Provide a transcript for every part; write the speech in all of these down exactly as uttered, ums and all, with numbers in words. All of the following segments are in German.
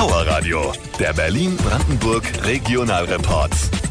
Power Radio, der Berlin-Brandenburg Regionalreport.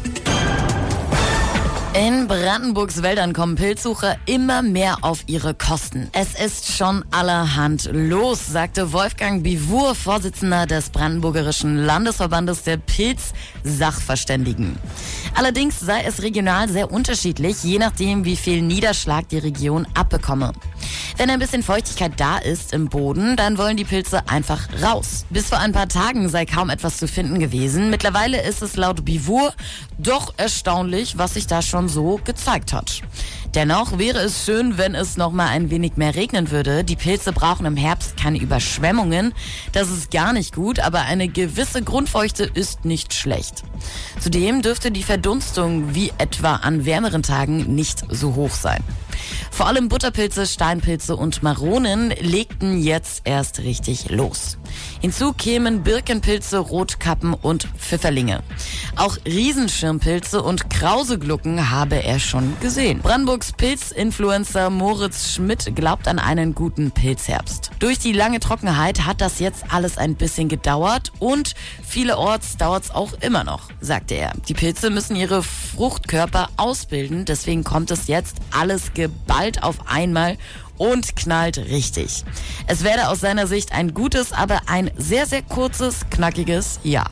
In Brandenburgs Wäldern kommen Pilzsucher immer mehr auf ihre Kosten. Es ist schon allerhand los, sagte Wolfgang Bivur, Vorsitzender des Brandenburgerischen Landesverbandes der Pilz-Sachverständigen. Allerdings sei es regional sehr unterschiedlich, je nachdem, wie viel Niederschlag die Region abbekomme. Wenn ein bisschen Feuchtigkeit da ist im Boden, dann wollen die Pilze einfach raus. Bis vor ein paar Tagen sei kaum etwas zu finden gewesen. Mittlerweile ist es laut Bivur doch erstaunlich, was sich da schon so gezeigt hat. Dennoch wäre es schön, wenn es noch mal ein wenig mehr regnen würde. Die Pilze brauchen im Herbst keine Überschwemmungen. Das ist gar nicht gut, aber eine gewisse Grundfeuchte ist nicht schlecht. Zudem dürfte die Verdunstung wie etwa an wärmeren Tagen nicht so hoch sein. Vor allem Butterpilze, Steinpilze und Maronen legten jetzt erst richtig los. Hinzu kämen Birkenpilze, Rotkappen und Pfifferlinge. Auch Riesenschirmpilze und Krauseglucken habe er schon gesehen. Brandenburgs Pilzinfluencer Moritz Schmidt glaubt an einen guten Pilzherbst. Durch die lange Trockenheit hat das jetzt alles ein bisschen gedauert und vielerorts dauert es auch immer noch, sagte er. Die Pilze müssen ihre Fruchtkörper ausbilden, deswegen kommt es jetzt alles geballt auf einmal und knallt richtig. Es werde aus seiner Sicht ein gutes, aber ein sehr, sehr kurzes, knackiges Jahr.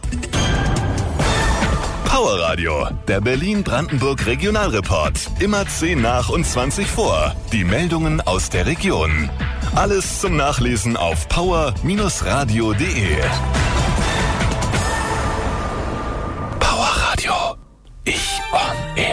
Power Radio, der Berlin-Brandenburg Regionalreport. Immer zehn nach und zwanzig vor. Die Meldungen aus der Region. Alles zum Nachlesen auf power Bindestrich radio punkt de.